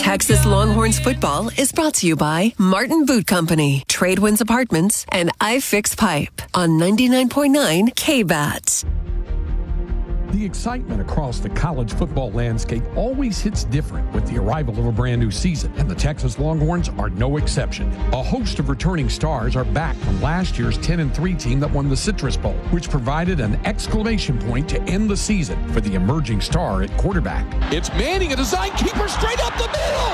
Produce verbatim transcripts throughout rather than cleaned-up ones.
Texas Longhorns football is brought to you by Martin Boot Company, Tradewinds Apartments, and iFix Pipe on ninety-nine point nine K B A T. The excitement across the college football landscape always hits different with the arrival of a brand new season, and the Texas Longhorns are no exception. A host of returning stars are back from last year's ten and three team that won the Citrus Bowl, which provided an exclamation point to end the season for the emerging star at quarterback. It's Manning, a design keeper, straight up the middle.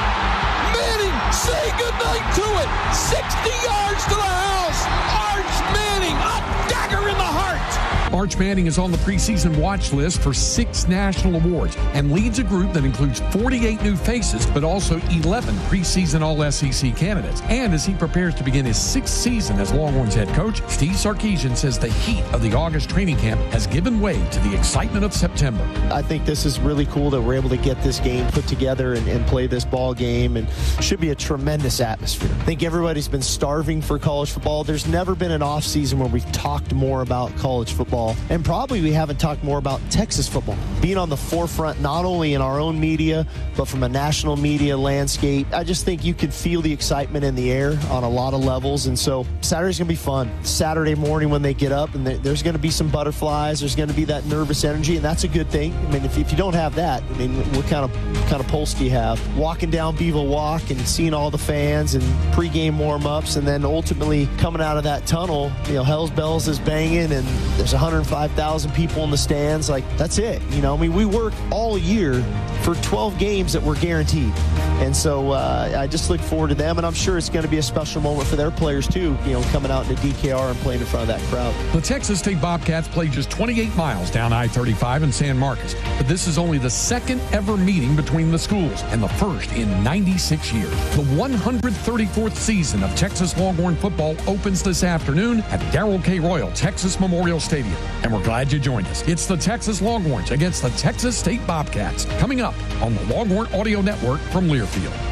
Manning, say goodnight to it. sixty yards to the house. Arch Manning, a dagger in the heart. Arch Manning is on the preseason watch list for six national awards and leads a group that includes forty-eight new faces, but also eleven preseason All-S E C candidates. And as he prepares to begin his sixth season as Longhorns head coach, Steve Sarkisian says the heat of the August training camp has given way to the excitement of September. I think this is really cool that we're able to get this game put together and, and play this ball game, and should be a tremendous atmosphere. I think everybody's been starving for college football. There's never been an off season where we've talked more about college football. And probably we haven't talked more about Texas football being on the forefront, not only in our own media, but from a national media landscape. I just think you can feel the excitement in the air on a lot of levels. And so Saturday's going to be fun. Saturday morning when they get up, and there's going to be some butterflies. There's going to be that nervous energy, and that's a good thing. I mean, if, if you don't have that, I mean, what kind of kind of pulse do you have? Walking down Beaver Walk and seeing all the fans and pregame warm-ups, and then ultimately coming out of that tunnel, you know, Hell's Bells is banging, and there's one hundred five thousand people in the stands. Like, that's it. You know, I mean, we work all year for twelve games that we're guaranteed. And so uh, I just look forward to them, and I'm sure it's going to be a special moment for their players too, you know, coming out into D K R and playing in front of that crowd. The Texas State Bobcats play just twenty-eight miles down I thirty-five in San Marcos, but this is only the second ever meeting between the schools and the first in ninety-six years. The one hundred thirty-fourth season of Texas Longhorn football opens this afternoon at Darrell K. Royal Texas Memorial Stadium, and we're glad you joined us. It's the Texas Longhorns against the Texas State Bobcats, coming up on the Longhorn Audio Network from Learfield.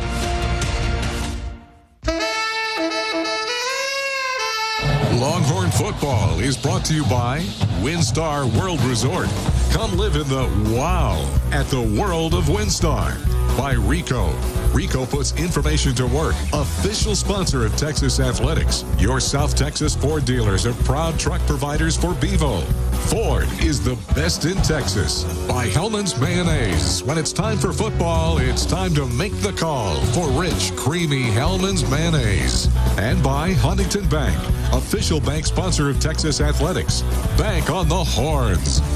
Longhorn football is brought to you by WinStar World Resort. Come live in the wow at the World of WinStar. By Rico. Rico puts information to work. Official sponsor of Texas Athletics. Your South Texas Ford dealers are proud truck providers for Bevo. Ford is the best in Texas. By Hellman's Mayonnaise. When it's time for football, it's time to make the call for rich, creamy Hellman's Mayonnaise. And by Huntington Bank, official bank sponsor of Texas Athletics. Bank on the Horns.